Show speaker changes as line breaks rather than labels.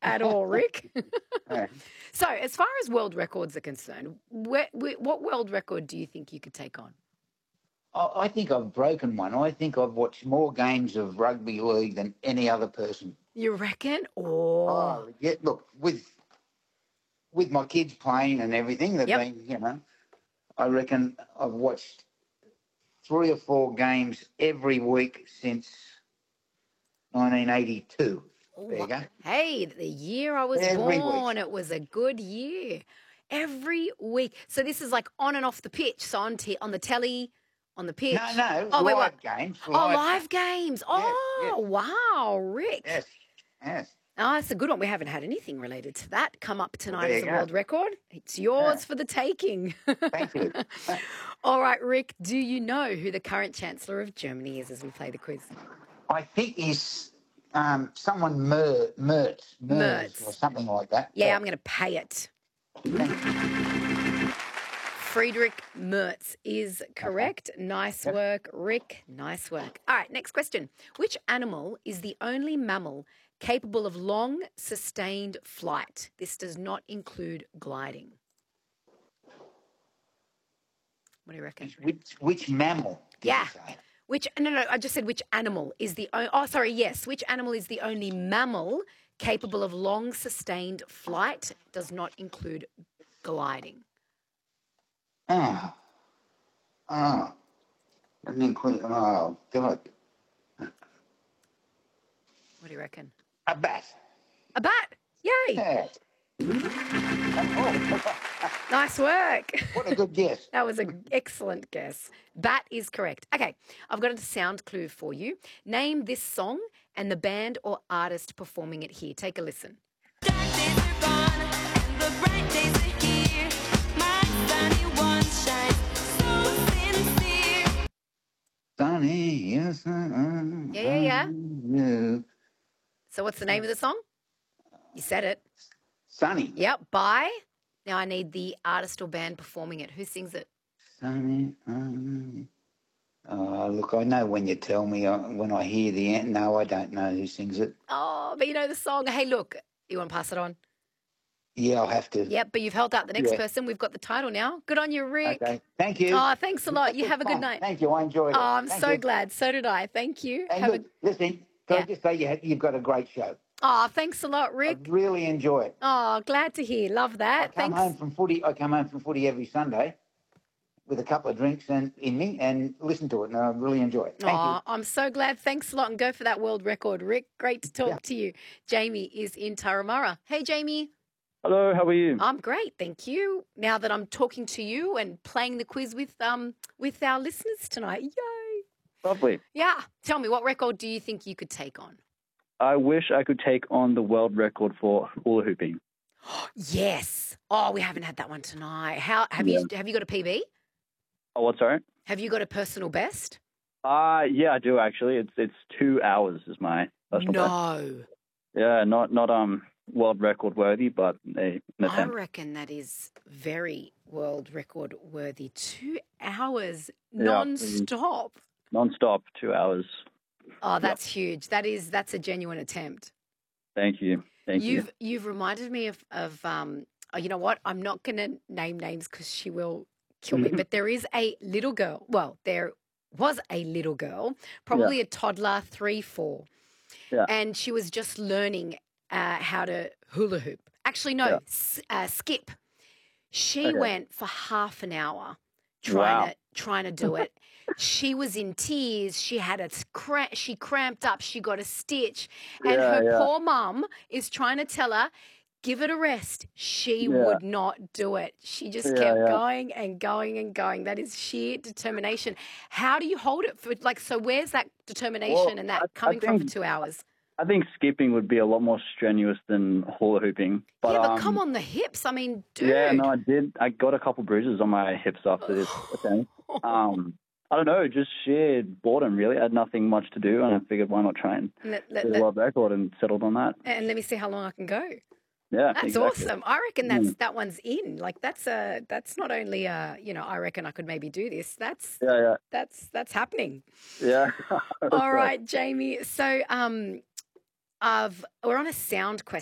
at all, Rick.
Yeah.
So, as far as world records are concerned, what world record do you think you could take on?
I think I've broken one. I think I've watched more games of rugby league than any other person.
You reckon? Oh,
Yeah, look, with my kids playing and everything, they've
yep.
been, I reckon I've watched 3 or 4 games every week since 1982. There you go.
Hey, the year I was
Every
born,
week.
it was a good year. Every week. So this is like on and off the pitch. So on the telly, on the pitch.
No,
Oh, wait, what?
live games.
Oh, live games.
Yes,
Oh, wow, Rick.
yes.
Oh, it's a good one. We haven't had anything related to that come up tonight
There
as a
you go.
world record. It's yours for the taking.
Thank you.
All right, Rick, do you know who the current Chancellor of Germany is as we play the quiz?
I think he's someone Merz or something like that.
Yeah, I'm going to pay it. Friedrich Merz is correct. Okay. Nice work, Rick. Nice work. All right, next question. Which animal is the only mammal capable of long, sustained flight? This does not include gliding. What do you reckon?
Which mammal did you say?
No, I just said which animal is the which animal is the only mammal capable of long, sustained flight? Does not include gliding.
Doesn't include, God.
What do you reckon?
A bat.
A bat. Yay.
Yeah.
Nice work.
What a good guess.
That was an excellent guess. Bat is correct. Okay, I've got a sound clue for you. Name this song and the band or artist performing it here. Take a listen.
Dark days are gone and the bright days are here. My sunny one shines so sincere.
Sunny, yes.
Yeah. So what's the name of the song? You said it.
Sunny.
Yep, by. Now I need the artist or band performing it. Who sings it?
Sunny. Look, I know when you tell me, when I hear the end. No, I don't know who sings it.
Oh, but you know the song. Hey, look, you want to pass it on?
Yeah, I'll have to.
Yep, but you've helped out the next person. We've got the title now. Good on you, Rick.
Okay, thank you.
Oh, thanks a lot. You have a good night.
Thank you, I enjoyed it.
Oh, I'm so glad. So did I. Thank you.
Listen, can I just say you've got a great show.
Oh, thanks a lot, Rick.
I really enjoy it.
Oh, glad to hear. Love that.
I come home from footy every Sunday with a couple of drinks in me and listen to it, and I really enjoy it. Thank you.
I'm so glad. Thanks a lot, and go for that world record, Rick. Great to talk to you. Jamie is in Turramurra. Hey, Jamie.
Hello, how are you?
I'm great, thank you. Now that I'm talking to you and playing the quiz with our listeners tonight. Yay.
Lovely.
Yeah. Tell me, what record do you think you could take on?
I wish I could take on the world record for hula hooping.
Yes. Oh, we haven't had that one tonight. Have you got a PB?
Oh, what, sorry?
Have you got a personal best?
Yeah, I do actually. It's 2 hours is my personal best.
No.
Yeah, not world record worthy, but an attempt.
I reckon that is very world record worthy. 2 hours non-stop.
Non-stop, 2 hours.
Oh, that's huge. That's a genuine attempt.
Thank you.
You've reminded me of you know what? I'm not going to name names because she will kill me. But there is a little girl. Well, there was a little girl, probably a toddler, 3, 4.
Yeah.
And she was just learning how to hula hoop. Actually, no, skip. She went for half an hour trying to do it. She was in tears. She had she cramped up. She got a stitch, and her poor mum is trying to tell her, give it a rest. She would not do it. She just kept going and going and going. That is sheer determination. How do you hold it for so? Where's that determination and that coming from for 2 hours?
I think skipping would be a lot more strenuous than hula hooping.
But come on the hips. I mean, dude.
Yeah, no, I did. I got a couple bruises on my hips after this. Okay. I don't know, just sheer boredom, really. I had nothing much to do, and I figured why not try and do the world record and settled on that.
And let me see how long I can go.
Yeah,
that's
exactly.
Awesome. I reckon that one's in. Like that's not only I reckon I could maybe do this. That's happening.
Yeah.
All right, Jamie. So we're on a sound question.